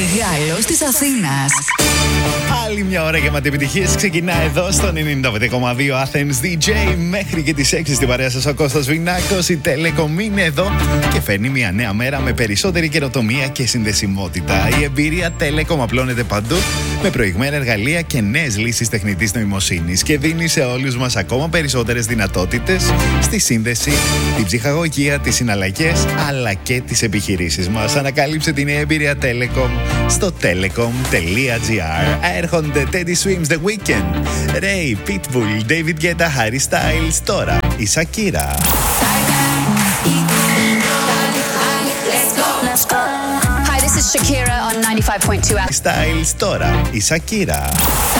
Μεγάλος της Αθήνας. Άλλη μια ώρα γεμάτη επιτυχίες ξεκινά εδώ στο 95,2 Athens DJ. Μέχρι και τις 6 στην παρέα σας ο Κώστας Βινάκος. Η Telecom είναι εδώ και φέρνει μια νέα μέρα με περισσότερη καινοτομία και συνδεσιμότητα. Η εμπειρία Telecom απλώνεται παντού με προηγμένα εργαλεία και νέες λύσεις τεχνητής νοημοσύνης και δίνει σε όλους μας ακόμα περισσότερες δυνατότητες στη σύνδεση, την ψυχαγωγία, τις συναλλαγές αλλά και τις επιχειρήσεις μας. Ανακάλυψε την νέα εμπειρία Telecom στο telecom.gr. Έρχονται Teddy Swims The Weeknd, Ray, Pitbull, David Guetta, Harry Styles. Τώρα η Shakira. Hi, this is Shakira on 95.2 Styles. Τώρα η Shakira.